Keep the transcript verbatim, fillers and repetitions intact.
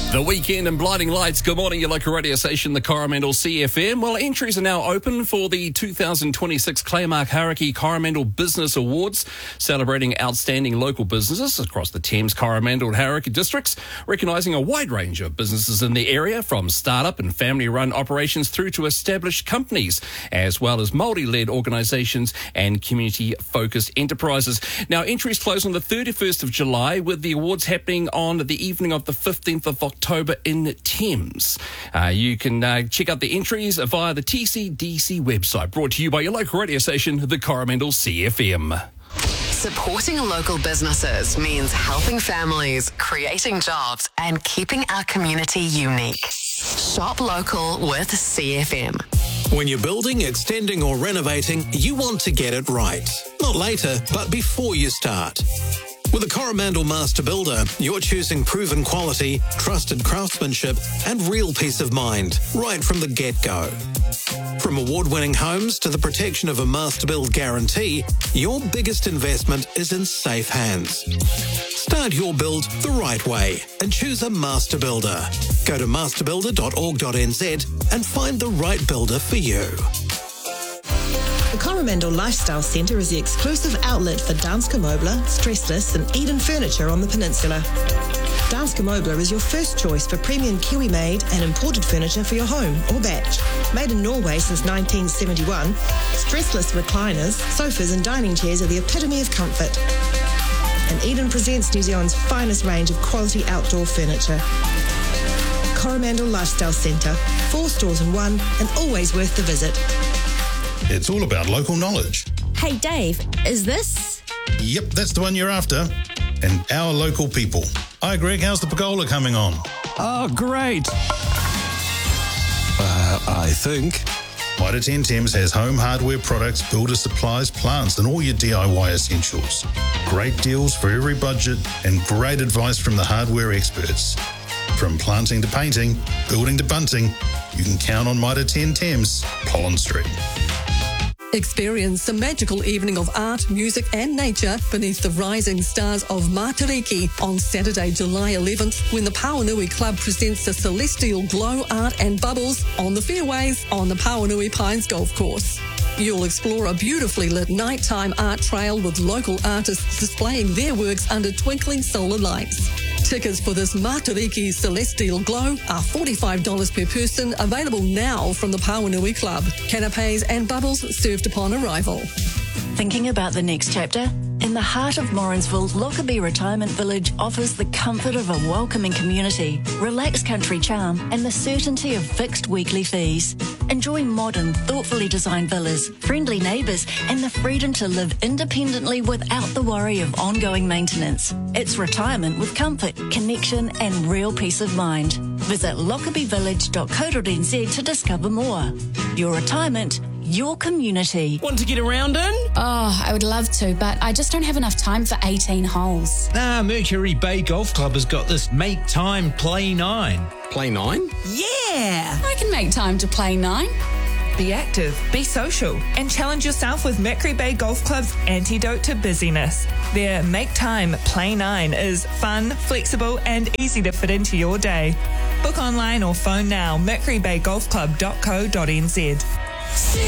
The Weekend and Blinding Lights. Good morning, your local radio station, the Coromandel C F M. Well, entries are now open for the two thousand twenty-six Claymark Hauraki Coromandel Business Awards, celebrating outstanding local businesses across the Thames, Coromandel and Hauraki districts, recognising a wide range of businesses in the area, from start-up and family-run operations through to established companies, as well as Māori-led organisations and community-focused enterprises. Now, entries close on the thirty-first of July, with the awards happening on the evening of the fifteenth of October. October in Thames. Uh, you can uh, check out the entries via the T C D C website, brought to you by your local radio station, the Coromandel C F M. Supporting local businesses means helping families, creating jobs, and keeping our community unique. Shop local with C F M. When you're building, extending, or renovating, you want to get it right. Not later, but before you start. With a Coromandel Master Builder, you're choosing proven quality, trusted craftsmanship, and real peace of mind right from the get-go. From award-winning homes to the protection of a Master Build guarantee, your biggest investment is in safe hands. Start your build the right way and choose a Master Builder. Go to master builder dot org dot n z and find the right builder for you. The Coromandel Lifestyle Centre is the exclusive outlet for Danske Møbler, Stressless and Eden Furniture on the peninsula. Danske Møbler is your first choice for premium Kiwi-made and imported furniture for your home or batch. Made in Norway since nineteen seventy-one, Stressless recliners, sofas and dining chairs are the epitome of comfort. And Eden presents New Zealand's finest range of quality outdoor furniture. Coromandel Lifestyle Centre, four stores in one and always worth the visit. It's all about local knowledge. Hey Dave, is this? Yep, that's the one you're after. And our local people. Hi Greg, how's the pergola coming on? Oh, great. Uh, I think. Mitre ten Thames has home hardware products, builder supplies, plants, and all your D I Y essentials. Great deals for every budget and great advice from the hardware experts. From planting to painting, building to bunting, you can count on Mitre ten Thames, Pollen Street. Experience a magical evening of art, music and nature beneath the rising stars of Matariki on Saturday, July eleventh, when the Pauanui Club presents the Celestial Glow Art and Bubbles on the fairways on the Pauanui Pines Golf Course. You'll explore a beautifully lit nighttime art trail with local artists displaying their works under twinkling solar lights. Tickets for this Matariki Celestial Glow are forty-five dollars per person, available now from the Pauanui Club. Canapes and bubbles served upon arrival. Thinking about the next chapter? In the heart of Morrinsville, Lockerbie Retirement Village offers the comfort of a welcoming community, relaxed country charm, and the certainty of fixed weekly fees. Enjoy modern, thoughtfully designed villas, friendly neighbours, and the freedom to live independently without the worry of ongoing maintenance. It's retirement with comfort, connection, and real peace of mind. Visit lockerbie village dot co dot n z to discover more. Your retirement, your community. Want to get around in? Oh, I would love to, but I just don't have enough time for eighteen holes. Ah, Mercury Bay Golf Club has got this Make Time Play nine. Play nine? Yeah! I can make time to play nine. Be active, be social, and challenge yourself with Mercury Bay Golf Club's antidote to busyness. Their Make Time Play nine is fun, flexible, and easy to fit into your day. Book online or phone now, mercury bay golf club dot co dot n z.